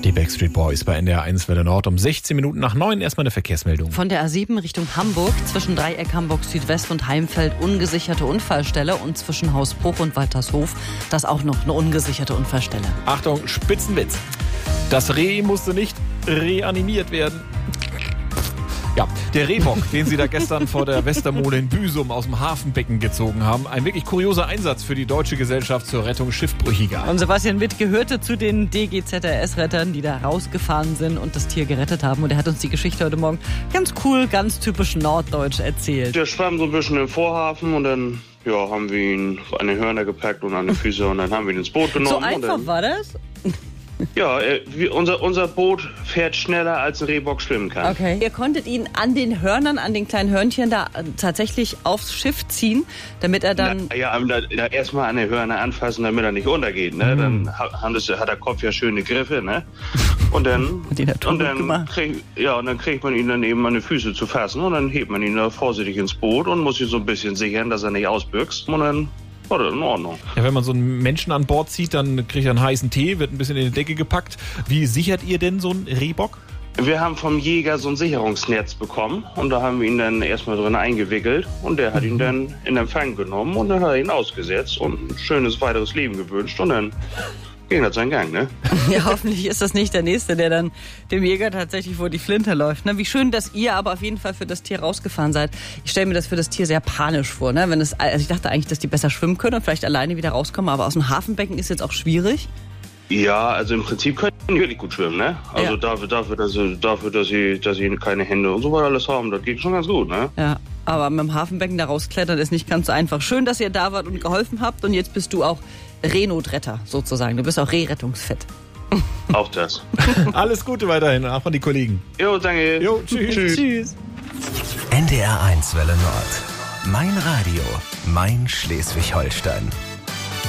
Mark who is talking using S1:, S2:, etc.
S1: Die Backstreet Boys bei NDR 1 Welle Nord um 16 Minuten nach 9. Erstmal eine Verkehrsmeldung.
S2: Von der A7 Richtung Hamburg zwischen Dreieck Hamburg Südwest und Heimfeld ungesicherte Unfallstelle und zwischen Hausbruch und Waltershof das auch noch eine ungesicherte Unfallstelle.
S1: Achtung, Spitzenwitz. Das Reh musste nicht reanimiert werden. Ja, der Rehbock, den sie da gestern vor der Westermole in Büsum aus dem Hafenbecken gezogen haben. Ein wirklich kurioser Einsatz für die Deutsche Gesellschaft zur Rettung Schiffbrüchiger.
S2: Und Sebastian Witt gehörte zu den DGZRS-Rettern, die da rausgefahren sind und das Tier gerettet haben. Und er hat uns die Geschichte heute Morgen ganz cool, ganz typisch norddeutsch erzählt.
S3: Der schwamm so ein bisschen im Vorhafen und dann haben wir ihn an den Hörner gepackt und an die Füße und dann haben wir ihn ins Boot genommen.
S2: So einfach war das?
S3: Ja, unser Boot fährt schneller als ein Rehbock schwimmen kann.
S2: Okay. Ihr konntet ihn an den Hörnern, an den kleinen Hörnchen da tatsächlich aufs Schiff ziehen, damit er dann...
S3: Erstmal an den Hörner anfassen, damit er nicht untergeht. Ne? Dann hat der Kopf ja schöne Griffe. Ne? Und dann, kriegt man ihn dann eben an die Füße zu fassen und dann hebt man ihn da vorsichtig ins Boot und muss ihn so ein bisschen sichern, dass er nicht ausbüchst. Und dann... Oder in Ordnung.
S1: Ja, wenn man so einen Menschen an Bord zieht, dann kriegt er einen heißen Tee, wird ein bisschen in die Decke gepackt. Wie sichert ihr denn so einen Rehbock?
S3: Wir haben vom Jäger so ein Sicherungsnetz bekommen und da haben wir ihn dann erstmal drin eingewickelt und der hat ihn dann in Empfang genommen und dann hat er ihn ausgesetzt und ein schönes weiteres Leben gewünscht und dann ging das seinen Gang, ne?
S2: Ja, hoffentlich ist das nicht der Nächste, der dann dem Jäger tatsächlich vor die Flinte läuft. Ne? Wie schön, dass ihr aber auf jeden Fall für das Tier rausgefahren seid. Ich stelle mir das für das Tier sehr panisch vor. Ne? Also ich dachte eigentlich, dass die besser schwimmen können und vielleicht alleine wieder rauskommen, aber aus dem Hafenbecken ist jetzt auch schwierig.
S3: Ja, also im Prinzip können die wirklich gut schwimmen, ne? Also dafür, dass sie keine Hände und so weiter alles haben, das geht schon ganz gut, ne?
S2: Ja, aber mit dem Hafenbecken da rausklettern ist nicht ganz so einfach. Schön, dass ihr da wart und geholfen habt und jetzt bist du auch Reenotretter sozusagen. Du bist auch Rehrettungsfett.
S3: Auch das.
S1: Alles Gute weiterhin, auch an die Kollegen.
S3: Jo, danke.
S1: Jo, tschüss.
S2: Tschüss.
S4: NDR 1 Welle Nord. Mein Radio, mein Schleswig-Holstein.